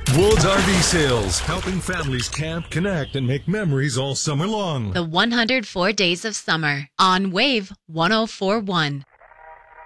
Woods RV Sales, helping families camp, connect, and make memories all summer long. The 104 Days of Summer on Wave 104.1.